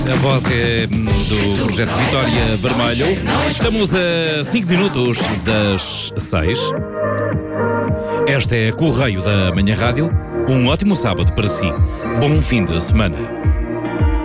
A voz é do projeto Vitória Vermelho. Estamos a 5 minutos das 6. Esta é Correio da Manhã Rádio. Um ótimo sábado para si. Bom fim de semana.